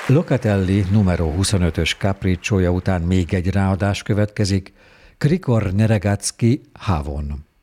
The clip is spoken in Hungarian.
Locatelli numero 25-ös capricciója után még egy ráadás következik, Krikor Neregacki Havon.